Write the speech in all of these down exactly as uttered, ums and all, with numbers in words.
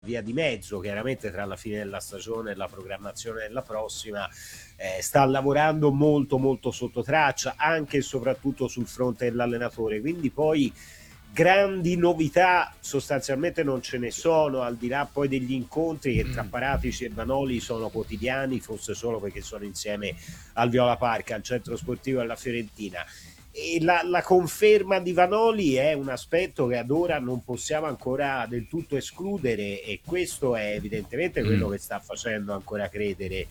via di mezzo, chiaramente tra la fine della stagione e la programmazione della prossima, eh, sta lavorando molto molto sotto traccia, anche e soprattutto sul fronte dell'allenatore, quindi poi grandi novità sostanzialmente non ce ne sono, al di là poi degli incontri che tra Paratici e Vanoli sono quotidiani, forse solo perché sono insieme al Viola Park, al centro sportivo della Fiorentina. E la, la conferma di Vanoli è un aspetto che ad ora non possiamo ancora del tutto escludere, e questo è evidentemente quello che sta facendo ancora credere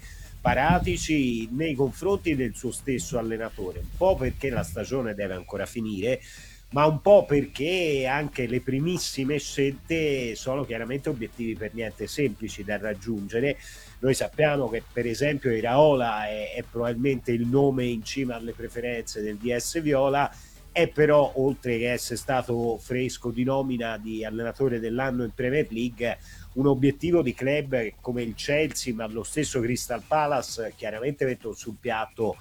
Paratici nei confronti del suo stesso allenatore, un po' perché la stagione deve ancora finire, ma un po' perché anche le primissime scelte sono chiaramente obiettivi per niente semplici da raggiungere. Noi sappiamo che per esempio Iraola è, è probabilmente il nome in cima alle preferenze del D S Viola, è però, oltre che essere stato fresco di nomina di allenatore dell'anno in Premier League, un obiettivo di club come il Chelsea, ma lo stesso Crystal Palace, chiaramente mettono sul piatto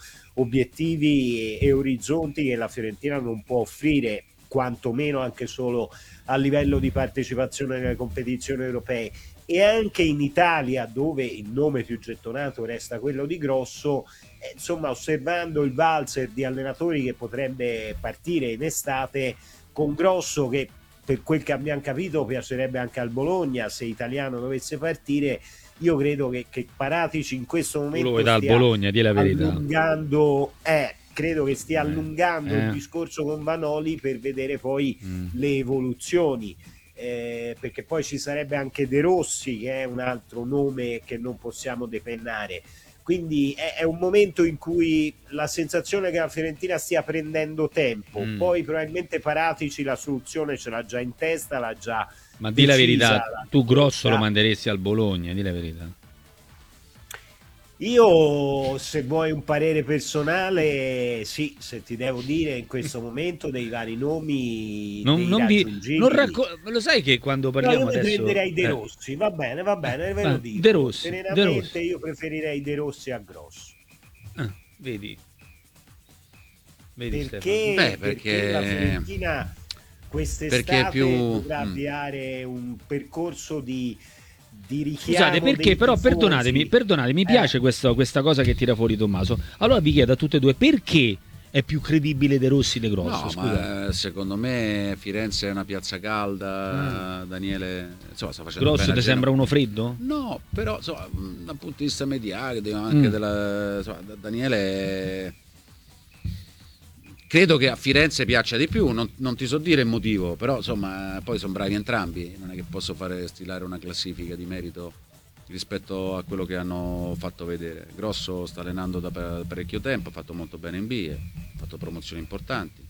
obiettivi e, e orizzonti che la Fiorentina non può offrire, quantomeno anche solo a livello di partecipazione nelle competizioni europee. E anche in Italia, dove il nome più gettonato resta quello di Grosso, eh, insomma, osservando il valzer di allenatori che potrebbe partire in estate, con Grosso che, per quel che abbiamo capito, piacerebbe anche al Bologna se Italiano dovesse partire, io credo che, che Paratici in questo Tu lo momento vuoi dal stia Bologna, di la verità. allungando, eh, credo che stia eh, allungando eh. il discorso con Vanoli per vedere poi Mm. le evoluzioni. Eh, perché poi ci sarebbe anche De Rossi, che è un altro nome che non possiamo depennare, quindi è, è un momento in cui la sensazione che la Fiorentina stia prendendo tempo, Mm. poi probabilmente Paratici la soluzione ce l'ha già in testa, l'ha già Ma di la decisa, verità, l'ha tu Grosso lo detta. manderesti al Bologna, di la verità. Io, se vuoi un parere personale, sì, se ti devo dire in questo momento dei vari nomi, Non, dei non vi, non raggiungibili, racco- lo sai che quando no, io parliamo mi adesso... prenderei De Eh, Rossi, va bene, va eh, bene, ve lo va, De dico. Rossi, De Serenamente Rossi. io preferirei De Rossi a Grosso. Ah, vedi, vedi Stefano. Perché, Beh, perché la perché Fiorentina perché è più quest'estate dovrà mm. avviare un percorso di, di Scusate, richiamo perché dei però perdonatemi, tifosi. perdonatemi, mi Eh, piace questo- questa cosa che tira fuori Tommaso. Allora vi chiedo a tutte e due, perché è più credibile De Rossi De Grosso? No, Scusa. ma eh, secondo me Firenze è una piazza calda, Daniele, insomma, sta facendo Grosso bene a ti Genova. sembra uno freddo? No, però insomma, mh, dal punto di vista mediatico, anche Mm. della, insomma, Da- Daniele è- credo che a Firenze piaccia di più, non, non ti so dire il motivo, però insomma, poi sono bravi entrambi, non è che posso fare stilare una classifica di merito rispetto a quello che hanno fatto vedere. Grosso sta allenando da pa- parecchio tempo, ha fatto molto bene in B, ha fatto promozioni importanti,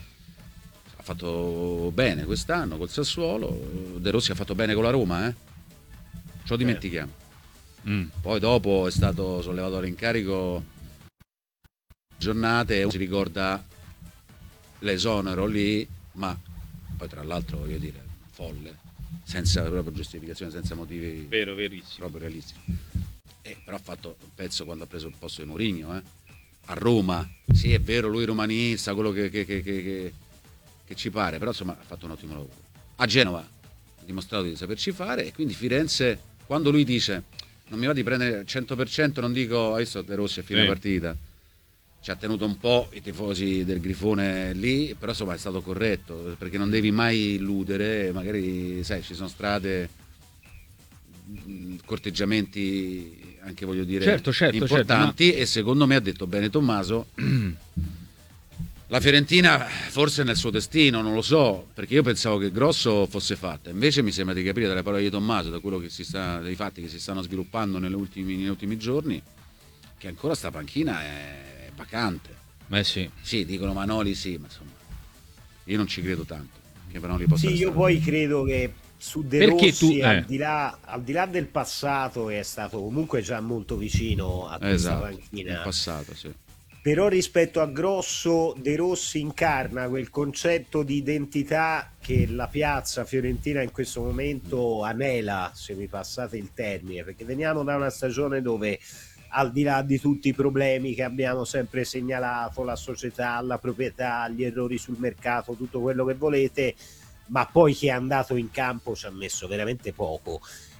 ha fatto bene quest'anno col Sassuolo. De Rossi ha fatto bene con la Roma, eh? Ce lo dimentichiamo. Mm. Poi dopo è stato sollevato all'incarico giornate e uno si ricorda l'esonero lì, ma poi tra l'altro, voglio dire, folle, senza proprio giustificazione, senza motivi Vero, verissimo. proprio realistici. Eh, però ha fatto un pezzo quando ha preso il posto di Mourinho, eh? A Roma, sì, è vero, lui romanista, quello che, che, che, che, che ci pare, però insomma ha fatto un ottimo lavoro. A Genova ha dimostrato di saperci fare, e quindi Firenze, quando lui dice non mi va di prendere il cento per cento, non dico adesso De Rossi a fine Sì. partita, ci ha tenuto un po' i tifosi del Grifone lì, però insomma è stato corretto, perché non devi mai illudere, magari sai, ci sono strade, mh, corteggiamenti anche, voglio dire, Certo, certo, importanti, certo, ma- e secondo me, ha detto bene Tommaso, la Fiorentina forse è nel suo destino, non lo so, perché io pensavo che Grosso fosse fatta, invece mi sembra di capire dalle parole di Tommaso, da quello che si sta, dai fatti che si stanno sviluppando negli ultimi, negli ultimi giorni, che ancora sta panchina è vacante. Eh sì. Sì, dicono Vanoli, sì, ma insomma io non ci credo tanto che Vanoli possa sì, io restare. poi credo che su De Perché Rossi, tu- eh. al, di là, al di là del passato, che è stato comunque già molto vicino a questa Esatto, panchina, in passato, sì. però rispetto a Grosso, De Rossi incarna quel concetto di identità che la piazza fiorentina in questo momento anela, se mi passate il termine, perché veniamo da una stagione dove, al di là di tutti i problemi che abbiamo sempre segnalato, la società, la proprietà, gli errori sul mercato, tutto quello che volete, ma poi che è andato in campo ci ha messo veramente poco.